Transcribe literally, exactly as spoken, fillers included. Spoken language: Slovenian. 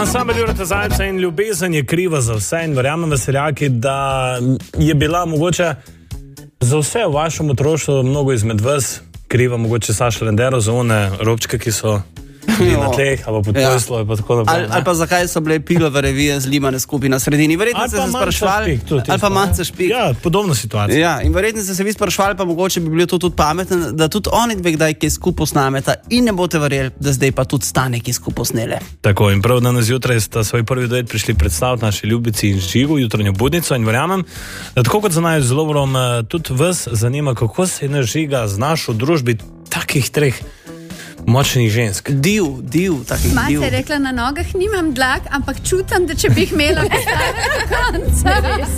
Ansambel Jureta Zajca in ljubezen je kriva za vse in verjamem, veseljaki, da je bila mogoče za vse v vašem otroštvu mnogo izmed vas kriva mogoče Saša Lendero za one robčke, ki so bili na tleh, ali pa pod poslo, ali pa tako naprej. Ali, ali pa zakaj so bile pilove revije zlimane skupaj na sredini. Verjetno ste se sprašvali, ali pa manjce špik. Ja, podobna situacija. Ja, in verjetno ste se vi sprašvali, pa mogoče bi bilo to tudi pametno, da tudi oni dve kdaj kaj skupaj snameta in ne boste verjeli, da zdaj pa tudi stane kaj skupaj snele. Tako, in prav danes zjutraj sta svoj prvi duet prišli predstaviti naši ljubici in Žigu, jutranjo budnico, in verjamem, da tako kot za naj z Lovrom, tudi vas zanima, kako se je Žiga znašel v družbi takih treh močnih žensk. Div, div, takih Maca div. je rekla, na nogah nimam dlak, ampak čutim, da če bi jih imela, bi stala do konca.